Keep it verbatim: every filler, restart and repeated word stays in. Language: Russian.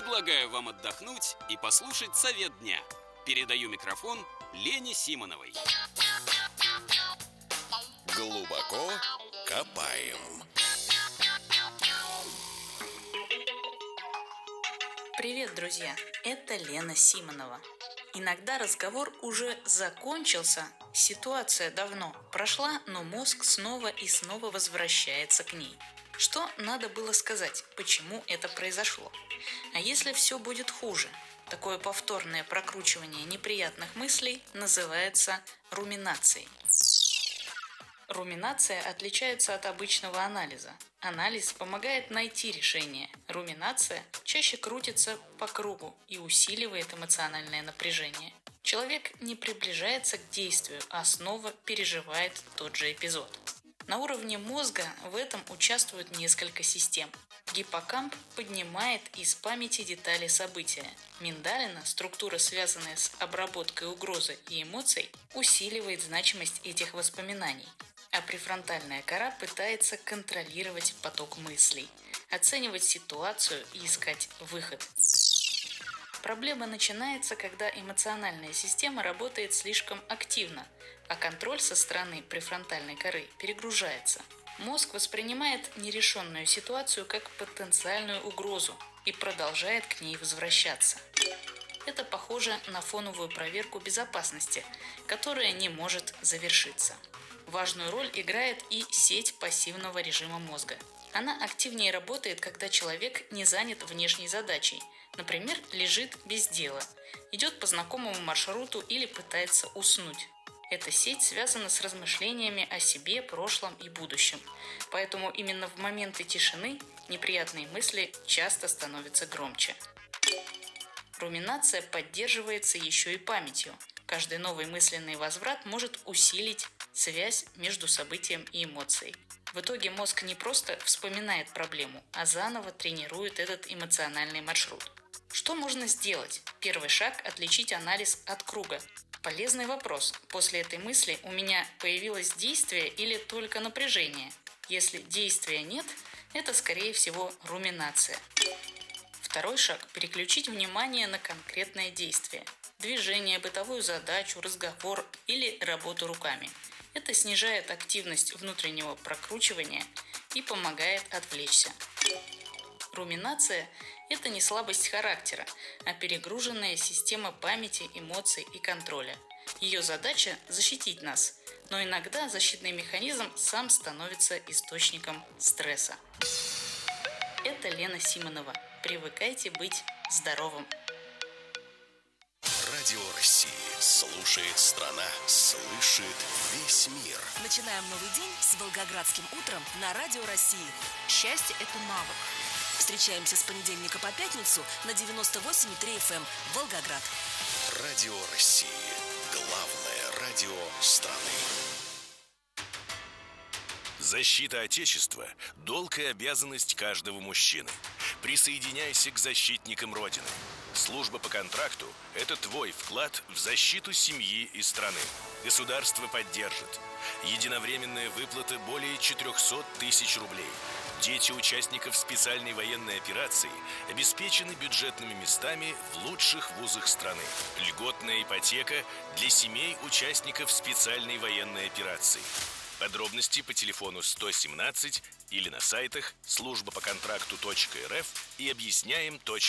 Предлагаю вам отдохнуть и послушать совет дня. Передаю микрофон Лене Симоновой. Глубоко копаем. Привет, друзья! Это Лена Симонова. Иногда разговор уже закончился, ситуация давно прошла, но мозг снова и снова возвращается к ней. Что надо было сказать, почему это произошло? А если все будет хуже? Такое повторное прокручивание неприятных мыслей называется руминацией. Руминация отличается от обычного анализа. Анализ помогает найти решение. Руминация чаще крутится по кругу и усиливает эмоциональное напряжение. Человек не приближается к действию, а снова переживает тот же эпизод. На уровне мозга в этом участвуют несколько систем. Гиппокамп поднимает из памяти детали события. Миндалина, структура, связанная с обработкой угрозы и эмоций, усиливает значимость этих воспоминаний. А префронтальная кора пытается контролировать поток мыслей, оценивать ситуацию и искать выход. Проблема начинается, когда эмоциональная система работает слишком активно, а контроль со стороны префронтальной коры перегружается. Мозг воспринимает нерешенную ситуацию как потенциальную угрозу и продолжает к ней возвращаться. Это похоже на фоновую проверку безопасности, которая не может завершиться. Важную роль играет и сеть пассивного режима мозга. Она активнее работает, когда человек не занят внешней задачей, например, лежит без дела, идет по знакомому маршруту или пытается уснуть. Эта сеть связана с размышлениями о себе, прошлом и будущем, поэтому именно в моменты тишины неприятные мысли часто становятся громче. Руминация поддерживается еще и памятью. Каждый новый мысленный возврат может усилить связь между событием и эмоцией. В итоге мозг не просто вспоминает проблему, а заново тренирует этот эмоциональный маршрут. Что можно сделать? Первый шаг – отличить анализ от круга. Полезный вопрос. После этой мысли у меня появилось действие или только напряжение? Если действия нет, это скорее всего руминация. Второй шаг – переключить внимание на конкретное действие. Движение, бытовую задачу, разговор или работу руками. Это снижает активность внутреннего прокручивания и помогает отвлечься. Руминация – это не слабость характера, а перегруженная система памяти, эмоций и контроля. Ее задача – защитить нас, но иногда защитный механизм сам становится источником стресса. Это Лена Симонова. Привыкайте быть здоровым. Радио России. Слушает страна. Слышит весь мир. Начинаем новый день с волгоградским утром на Радио России. Счастье – это навык. Встречаемся с понедельника по пятницу на девяносто восемь и три эф эм Волгоград. Радио России. Главное радио страны. Защита Отечества – долг и обязанность каждого мужчины. Присоединяйся к защитникам Родины. Служба по контракту – это твой вклад в защиту семьи и страны. Государство поддержит. Единовременная выплата более четыреста тысяч рублей. Дети участников специальной военной операции обеспечены бюджетными местами в лучших вузах страны. Льготная ипотека для семей участников специальной военной операции. Подробности по телефону сто семнадцать или на сайтах служба по контракту точка эр эф и объясняем точка